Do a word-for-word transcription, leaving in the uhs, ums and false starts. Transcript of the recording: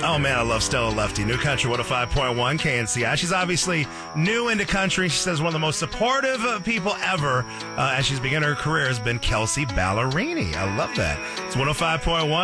Oh, man, I love Stella Lefty. New Country one oh five point one K N C I. She's obviously new into country. She says one of the most supportive uh, people ever uh, as she's begun her career has been Kelsea Ballerini. I love that. It's one oh five point one.